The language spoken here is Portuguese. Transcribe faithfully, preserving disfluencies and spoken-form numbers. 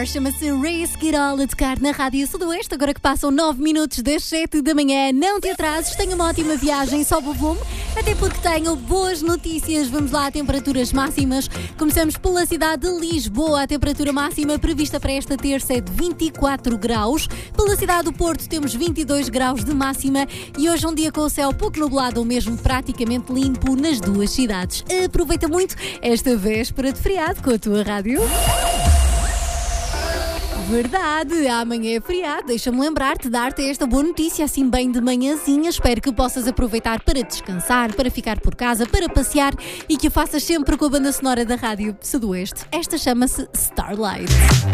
Chama-se Race Girl a tocar na Rádio Sudoeste. Agora que passam nove minutos das sete da manhã, não te atrases, tenha uma ótima viagem, sobe o volume, até porque tenho boas notícias. Vamos lá a temperaturas máximas. Começamos pela cidade de Lisboa. A temperatura máxima prevista para esta terça é de vinte e quatro graus. Pela cidade do Porto temos vinte e dois graus de máxima e hoje é um dia com o céu pouco nublado ou mesmo praticamente limpo nas duas cidades. Aproveita muito esta véspera de feriado com a tua rádio. Verdade, amanhã é feriado. Deixa-me lembrar-te, dar-te esta boa notícia assim bem de manhãzinha. Espero que possas aproveitar para descansar, para ficar por casa, para passear e que o faças sempre com a banda sonora da Rádio Sudoeste. Esta chama-se Starlight.